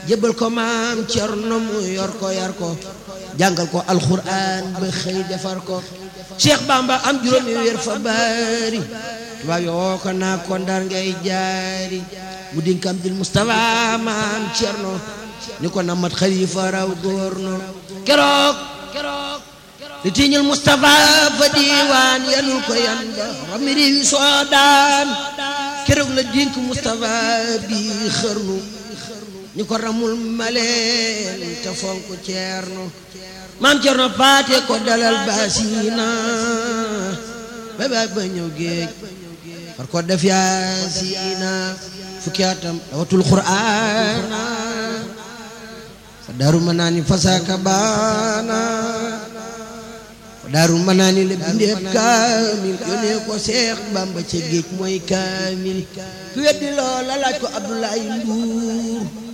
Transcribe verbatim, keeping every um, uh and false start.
jébbal ko maam Cerno mu yor ko yar ko jàngal ko alxuraan ba xëy defar ko Cheikh Bamba am juróomi weer fa bari tubaab yoo ko naa ko Ndar ngay jaari mu dinkam dil Mustafa maam Cerno ni ko namat xalifa raw góorno keroog li tiiñul Mustafa fa diiwaan yanul ko yan ba ramiri wi soodaan keroog la dink Mustafa bi xërnu ni ko ramul maleen te fonk Ceerno maam Cerno paate ko dalal baasina ba ba ba ñëw géej far ko def yaasina fukki atam dawatul Qur'aana fa daaru manaani fasaka baana fa daaru manaani la bindeeb kaamil yónnee ko Seex Bamba ca géej mooy kaamil ku weddi loola laaj ko Abdoulaye Ndour